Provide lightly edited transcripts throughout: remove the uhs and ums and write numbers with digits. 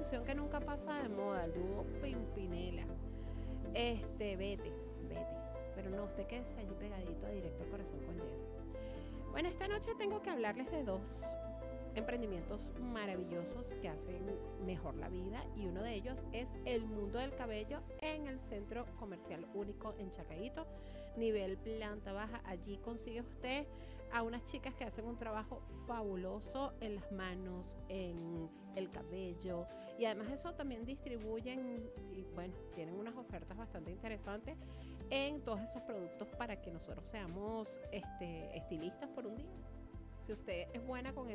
canción que nunca pasa de moda, el dúo Pimpinela. Vete, vete. Pero no, usted quédese allí pegadito a Directo al Corazón con Jessy. Bueno, esta noche tengo que hablarles de dos emprendimientos maravillosos que hacen mejor la vida y uno de ellos es el Mundo del Cabello en el Centro Comercial Único en Chacaíto, nivel planta baja. Allí consigue usted a unas chicas que hacen un trabajo fabuloso en las manos, en el cabello y además eso también distribuyen y bueno, tienen unas ofertas bastante interesantes en todos esos productos para que nosotros seamos estilistas por un día. Si usted es buena con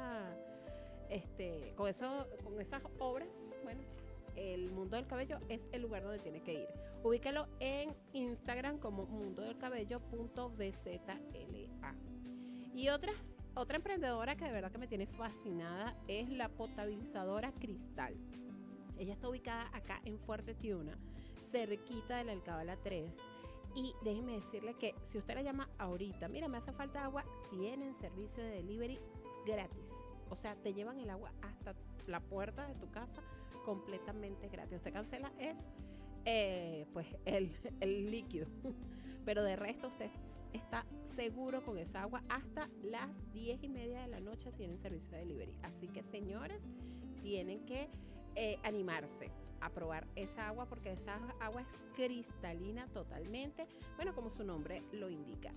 con esas obras, bueno, el Mundo del Cabello es el lugar donde tiene que ir. Ubíquelo en Instagram como mundodelcabello.bzla. Y otra emprendedora que de verdad que me tiene fascinada es la potabilizadora Cristal. Ella está ubicada acá en Fuerte Tiuna, cerquita de la Alcabala 3. Y déjenme decirle que si usted la llama ahorita, mira, me hace falta agua, tienen servicio de delivery gratis. O sea, te llevan el agua hasta la puerta de tu casa completamente gratis. Usted cancela pues el líquido. Pero de resto usted está seguro con esa agua. Hasta las 10:30 de la noche tienen servicio de delivery. Así que señores, tienen que animarse a probar esa agua porque esa agua es cristalina totalmente, bueno, como su nombre lo indica.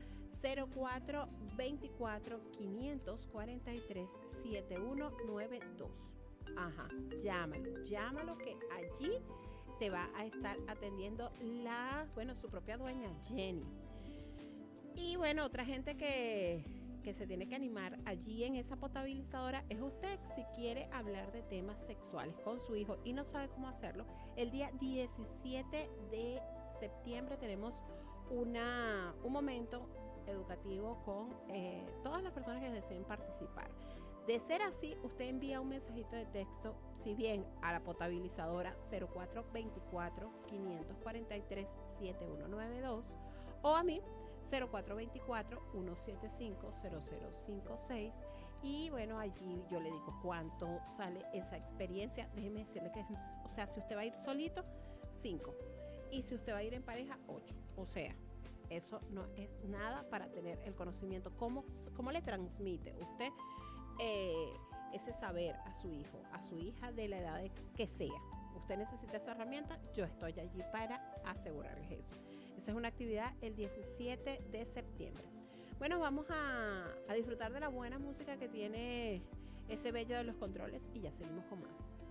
0424 543 7192. Ajá, llámalo que allí te va a estar atendiendo su propia dueña Jenny. Y bueno, otra gente que se tiene que animar allí en esa potabilizadora es usted. Si quiere hablar de temas sexuales con su hijo y no sabe cómo hacerlo, el día 17 de septiembre tenemos un momento educativo con todas las personas que deseen participar. De ser así, usted envía un mensajito de texto, si bien a la potabilizadora 0424 543 7192 o a mí 0424 175 0056 y bueno, allí yo le digo cuánto sale esa experiencia. Déjeme decirle que, o sea, si usted va a ir solito, 5 y si usted va a ir en pareja, 8. O sea, eso no es nada para tener el conocimiento. ¿Cómo le transmite usted ese saber a su hijo, a su hija de la edad que sea? Usted necesita esa herramienta, yo estoy allí para asegurarles eso. Esa es una actividad el 17 de septiembre. Bueno, vamos a disfrutar de la buena música que tiene ese bello de los controles y ya seguimos con más.